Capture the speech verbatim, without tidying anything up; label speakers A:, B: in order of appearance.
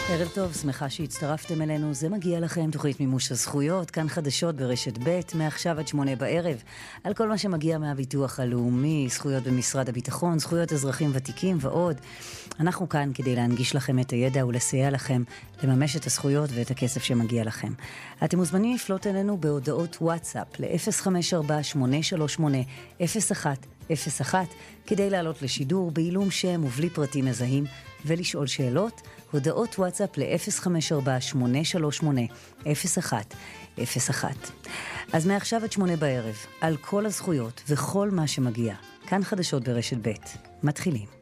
A: ערב טוב, שמחה שהצטרפתם אלינו. זה מגיע לכם, תוכנית מימוש הזכויות, כאן חדשות ברשת ב', מעכשיו עד שמונה בערב, על כל מה שמגיע מהביטוח הלאומי, זכויות במשרד הביטחון, זכויות אזרחים ותיקים ועוד. אנחנו כאן כדי להנגיש לכם את הידע ולסייע לכם לממש את הזכויות ואת הכסף שמגיע לכם. אתם מוזמנים לפלוט אלינו בהודעות וואטסאפ ל-אפס חמש ארבע שמונה שלוש שמונה אפס אחת אפס אחת כדי לעלות לשידור בעילום שם ובלי פרטים מזהים ולשאול שאלות. הודעות וואטסאפ ל-אפס חמש ארבע שמונה שלוש שמונה אפס אחת אפס אחת. אז מעכשיו עד שמונה בערב, על כל הזכויות וכל מה שמגיע. כאן חדשות ברשת ב'. מתחילים.